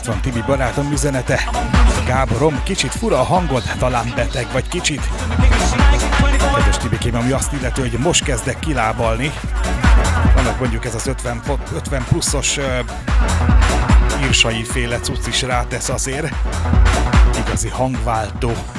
van Tibi barátom üzenete. Gáborom, kicsit fura a hangod, talán beteg vagy kicsit. Kedves Tibikém, ami azt illető, hogy most kezdek kilábalni. Annak mondjuk ez az 50 pluszos írsai féle cucc is rátesz azért. Igazi hangváltó.